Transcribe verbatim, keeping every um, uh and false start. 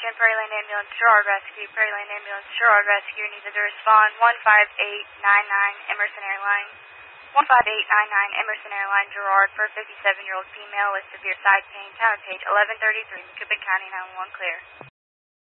Houston, Prairieland Ambulance, Girard Rescue. Prairieland Ambulance, Girard Rescue needed to respond. one five eight nine nine Emerson Airline. one five eight nine nine Emerson Airline, Girard, for a fifty-seven-year-old female with severe side pain. Tower page eleven thirty-three, Macoupin County, nine one one clear.